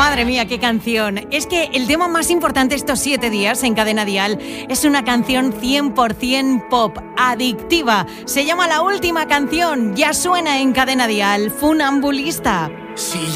Madre mía, qué canción. Es que el tema más importante estos 7 días en Cadena Dial es una canción 100% pop, adictiva. Se llama La Última Canción, ya suena en Cadena Dial, Funambulista. Sí.